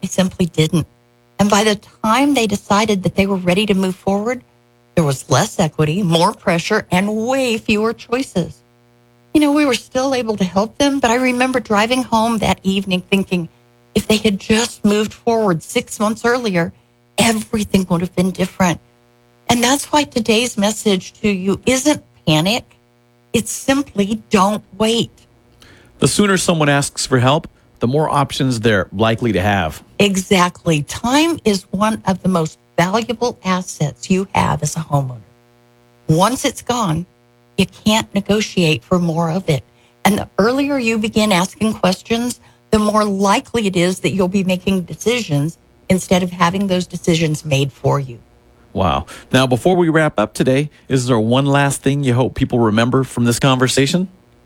They simply didn't. And by the time they decided that they were ready to move forward, there was less equity, more pressure, and way fewer choices. We were still able to help them, but I remember driving home that evening thinking if they had just moved forward 6 months earlier, everything would have been different. And that's why today's message to you isn't panic. It's simply don't wait. The sooner someone asks for help, the more options they're likely to have. Exactly. Time is one of the most valuable assets you have as a homeowner. Once it's gone, you can't negotiate for more of it. And the earlier you begin asking questions, the more likely it is that you'll be making decisions instead of having those decisions made for you. Wow. Now, before we wrap up today, is there one last thing you hope people remember from this conversation?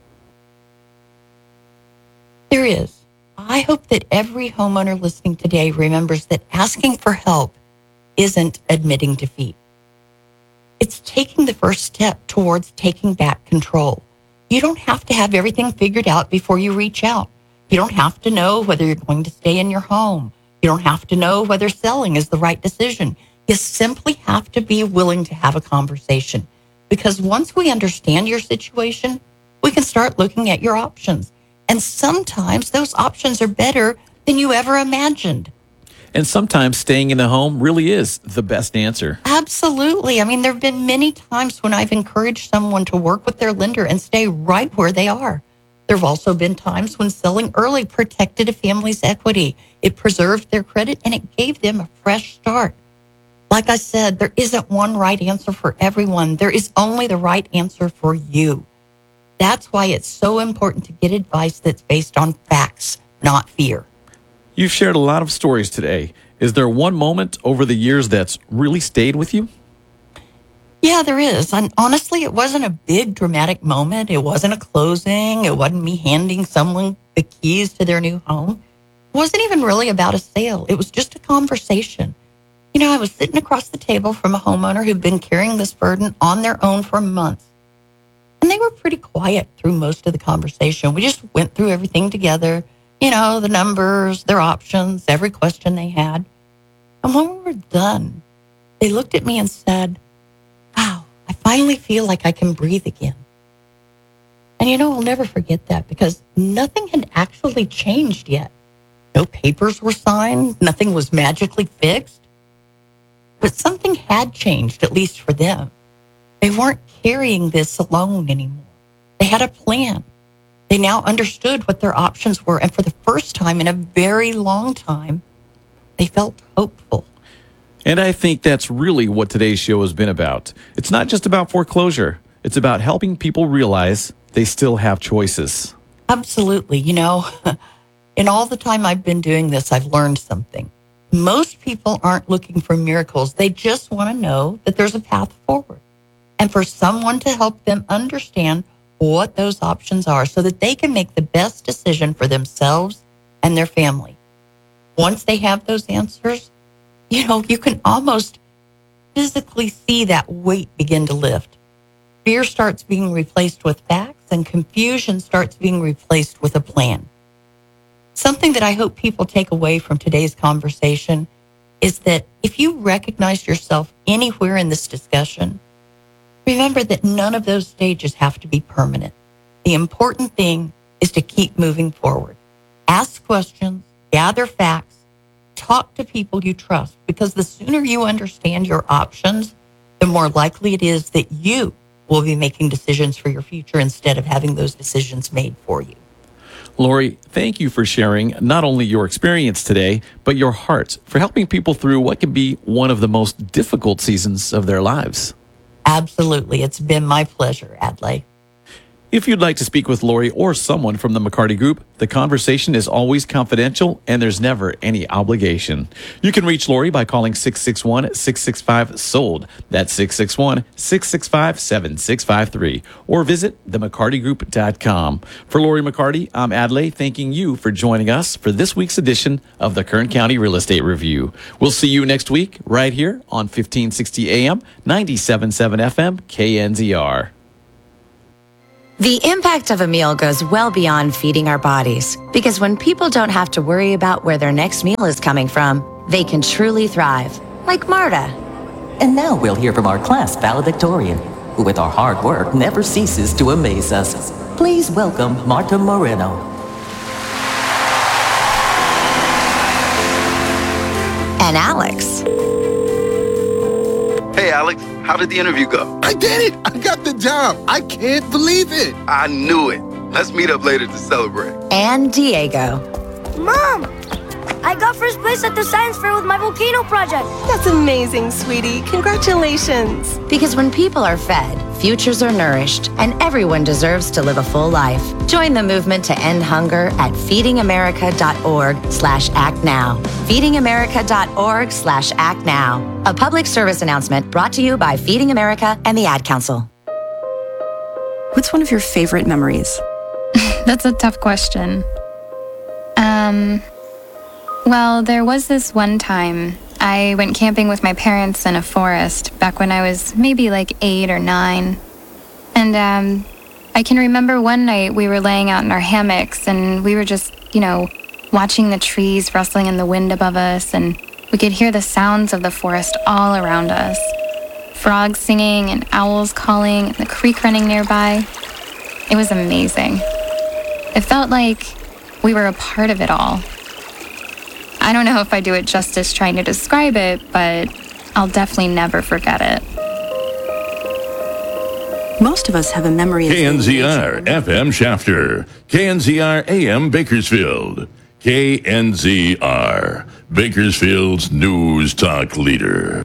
There is. I hope that every homeowner listening today remembers that asking for help isn't admitting defeat. It's taking the first step towards taking back control. You don't have to have everything figured out before you reach out. You don't have to know whether you're going to stay in your home. You don't have to know whether selling is the right decision. You simply have to be willing to have a conversation. Because once we understand your situation, we can start looking at your options. And sometimes those options are better than you ever imagined. And sometimes staying in the home really is the best answer. Absolutely. I mean, there have been many times when I've encouraged someone to work with their lender and stay right where they are. There have also been times when selling early protected a family's equity. It preserved their credit and it gave them a fresh start. Like I said, there isn't one right answer for everyone. There is only the right answer for you. That's why it's so important to get advice that's based on facts, not fear. You've shared a lot of stories today. Is there one moment over the years that's really stayed with you? Yeah, there is. And honestly, it wasn't a big dramatic moment. It wasn't a closing. It wasn't me handing someone the keys to their new home. It wasn't even really about a sale. It was just a conversation. I was sitting across the table from a homeowner who'd been carrying this burden on their own for months. And they were pretty quiet through most of the conversation. We just went through everything together. The numbers, their options, every question they had. And when we were done, they looked at me and said, wow, I finally feel like I can breathe again. And I'll never forget that because nothing had actually changed yet. No papers were signed. Nothing was magically fixed. But something had changed, at least for them. They weren't carrying this alone anymore. They had a plan. They now understood what their options were. And for the first time in a very long time, they felt hopeful. And I think that's really what today's show has been about. It's not just about foreclosure. It's about helping people realize they still have choices. Absolutely. In all the time I've been doing this, I've learned something. Most people aren't looking for miracles. They just want to know that there's a path forward. And for someone to help them understand what those options are so that they can make the best decision for themselves and their family. Once they have those answers, you can almost physically see that weight begin to lift. Fear starts being replaced with facts and confusion starts being replaced with a plan. Something that I hope people take away from today's conversation is that if you recognize yourself anywhere in this discussion, remember that none of those stages have to be permanent. The important thing is to keep moving forward. Ask questions, gather facts, talk to people you trust, because the sooner you understand your options, the more likely it is that you will be making decisions for your future instead of having those decisions made for you. Lori, thank you for sharing not only your experience today, but your heart for helping people through what can be one of the most difficult seasons of their lives. Absolutely. It's been my pleasure, Adlai. If you'd like to speak with Lori or someone from the McCarty Group, the conversation is always confidential and there's never any obligation. You can reach Lori by calling 661-665-SOLD. That's 661-665-7653. Or visit themccartygroup.com. For Lori McCarty, I'm Adlai, thanking you for joining us for this week's edition of the Kern County Real Estate Review. We'll see you next week right here on 1560 AM, 97.7 FM, KNZR. The impact of a meal goes well beyond feeding our bodies, because when people don't have to worry about where their next meal is coming from, they can truly thrive, like Marta. And now we'll hear from our class valedictorian, who with our hard work never ceases to amaze us. Please welcome Marta Moreno. And Alex. Hey, Alex, how did the interview go? I did it! I got the job! I can't believe it! I knew it. Let's meet up later to celebrate. And Diego. Mom! I got first place at the science fair with my volcano project. That's amazing, sweetie. Congratulations. Because when people are fed, futures are nourished, and everyone deserves to live a full life. Join the movement to end hunger at feedingamerica.org/actnow. feedingamerica.org/actnow. A public service announcement brought to you by Feeding America and the Ad Council. What's one of your favorite memories? That's a tough question. Well, there was this one time I went camping with my parents in a forest back when I was maybe like 8 or 9. And I can remember one night we were laying out in our hammocks and we were just, watching the trees rustling in the wind above us, and we could hear the sounds of the forest all around us. Frogs singing and owls calling and the creek running nearby. It was amazing. It felt like we were a part of it all. I don't know if I do it justice trying to describe it, but I'll definitely never forget it. Most of us have a memory of KNZR FM Shafter, KNZR AM Bakersfield, KNZR, Bakersfield's news talk leader.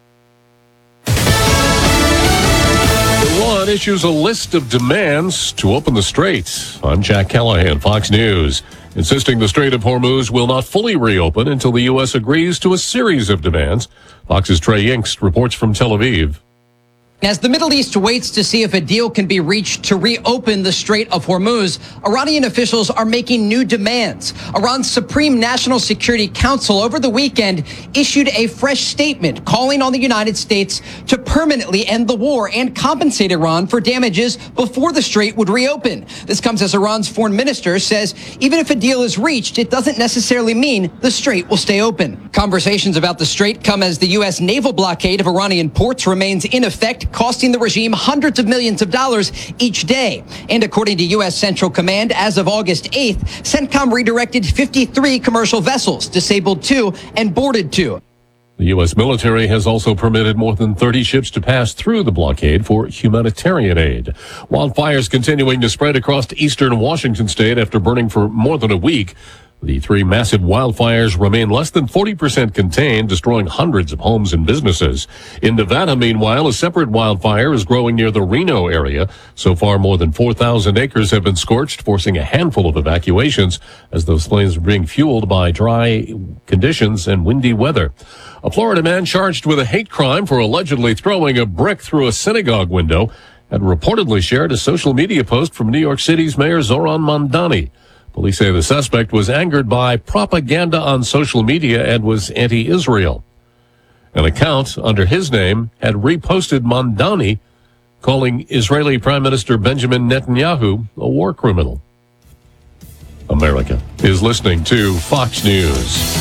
Iran issues a list of demands to open the Strait. I'm Jack Callahan, Fox News. Insisting the Strait of Hormuz will not fully reopen until the U.S. agrees to a series of demands. Fox's Trey Yingst reports from Tel Aviv. As the Middle East waits to see if a deal can be reached to reopen the Strait of Hormuz, Iranian officials are making new demands. Iran's Supreme National Security Council over the weekend issued a fresh statement calling on the United States to permanently end the war and compensate Iran for damages before the Strait would reopen. This comes as Iran's foreign minister says even if a deal is reached, it doesn't necessarily mean the Strait will stay open. Conversations about the Strait come as the U.S. naval blockade of Iranian ports remains in effect, costing the regime hundreds of millions of dollars each day. And according to U.S. Central Command, as of August 8th, CENTCOM redirected 53 commercial vessels, disabled 2 and boarded 2. The U.S. military has also permitted more than 30 ships to pass through the blockade for humanitarian aid. Wildfires continuing to spread across eastern Washington state after burning for more than a week. The 3 massive wildfires remain less than 40% contained, destroying hundreds of homes and businesses. In Nevada, meanwhile, a separate wildfire is growing near the Reno area. So far, more than 4,000 acres have been scorched, forcing a handful of evacuations as those flames are being fueled by dry conditions and windy weather. A Florida man charged with a hate crime for allegedly throwing a brick through a synagogue window had reportedly shared a social media post from New York City's Mayor Zoran Mamdani. Police say the suspect was angered by propaganda on social media and was anti-Israel. An account under his name had reposted Mamdani, calling Israeli Prime Minister Benjamin Netanyahu a war criminal. America is listening to Fox News.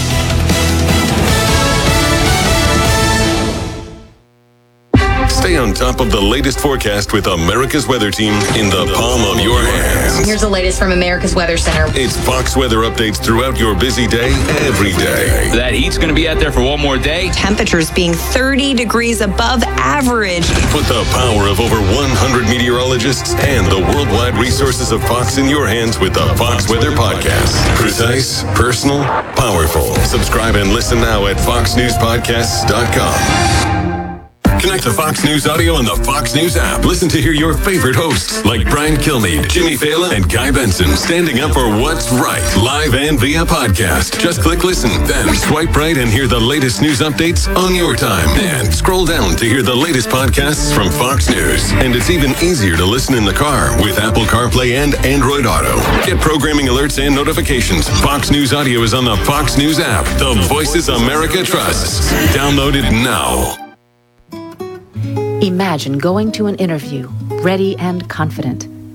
Stay on top of the latest forecast with America's Weather Team in the palm of your hands. Here's the latest from America's Weather Center. It's Fox weather updates throughout your busy day, every day. That heat's going to be out there for one more day. Temperatures being 30 degrees above average. Put the power of over 100 meteorologists and the worldwide resources of Fox in your hands with the Fox Weather Podcast. Precise, personal, powerful. Subscribe and listen now at foxnewspodcasts.com. Connect to Fox News Audio on the Fox News app. Listen to hear your favorite hosts like Brian Kilmeade, Jimmy Fallon, and Guy Benson standing up for what's right, live and via podcast. Just click listen, then swipe right and hear the latest news updates on your time. And scroll down to hear the latest podcasts from Fox News. And it's even easier to listen in the car with Apple CarPlay and Android Auto. Get programming alerts and notifications. Fox News Audio is on the Fox News app. The voices America trusts. Download it now. Imagine going to an interview, ready and confident.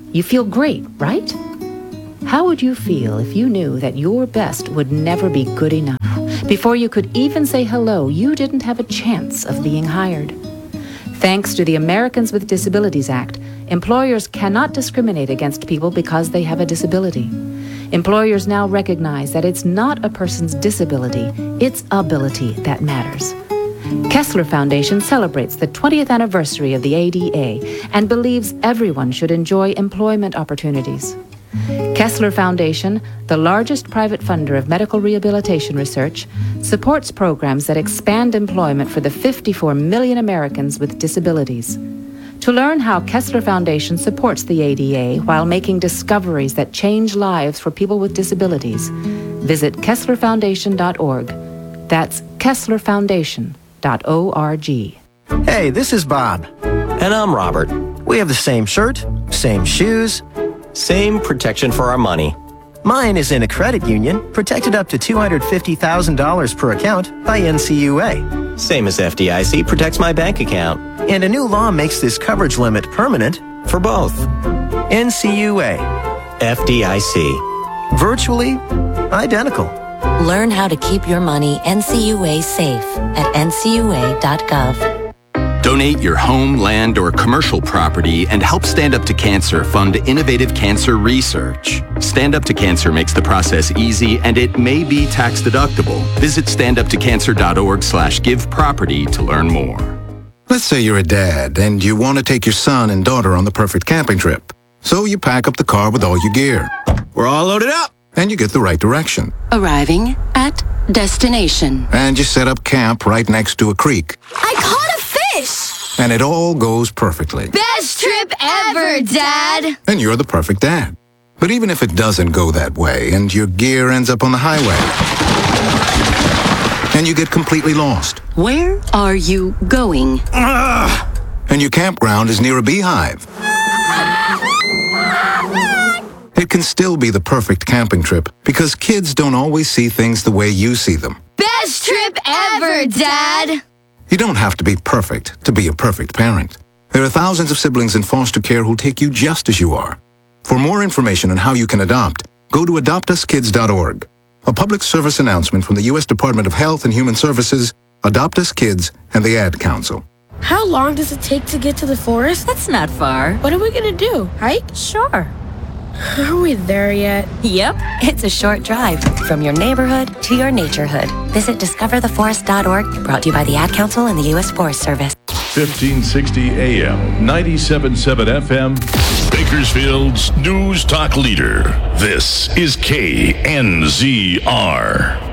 You feel great, right? How would you feel if you knew that your best would never be good enough? Before you could even say hello, you didn't have a chance of being hired. Thanks to the Americans with Disabilities Act, employers cannot discriminate against people because they have a disability. Employers now recognize that it's not a person's disability, it's ability that matters. Kessler Foundation celebrates the 20th anniversary of the ADA and believes everyone should enjoy employment opportunities. Kessler Foundation, the largest private funder of medical rehabilitation research, supports programs that expand employment for the 54 million Americans with disabilities. To learn how Kessler Foundation supports the ADA while making discoveries that change lives for people with disabilities, visit KesslerFoundation.org. That's KesslerFoundation.org. Hey, this is Bob. And I'm Robert. We have the same shirt, same shoes, same protection for our money. Mine is in a credit union, protected up to $250,000 per account by NCUA. Same as FDIC protects my bank account. And a new law makes this coverage limit permanent for both. NCUA. FDIC. Virtually identical. Learn how to keep your money NCUA safe at ncua.gov. Donate your home, land, or commercial property and help Stand Up to Cancer fund innovative cancer research. Stand Up to Cancer makes the process easy and it may be tax deductible. Visit standuptocancer.org/giveproperty to learn more. Let's say you're a dad and you want to take your son and daughter on the perfect camping trip. So you pack up the car with all your gear. We're all loaded up. And you get the right direction. Arriving at destination. And you set up camp right next to a creek. I caught a fish! And it all goes perfectly. Best trip ever, Dad! And you're the perfect dad. But even if it doesn't go that way and your gear ends up on the highway and you get completely lost. Where are you going? And your campground is near a beehive. It can still be the perfect camping trip because kids don't always see things the way you see them. Best trip ever, Dad! You don't have to be perfect to be a perfect parent. There are thousands of siblings in foster care who'll take you just as you are. For more information on how you can adopt, go to adoptuskids.org. A public service announcement from the U.S. Department of Health and Human Services, Adopt Us Kids, and the Ad Council. How long does it take to get to the forest? That's not far. What are we gonna do? Hike? Sure. Are we there yet? Yep. It's a short drive from your neighborhood to your naturehood. Visit discovertheforest.org, brought to you by the Ad Council and the U.S. Forest Service. 1560 AM, 97.7 FM. Bakersfield's News Talk Leader. This is KNZR.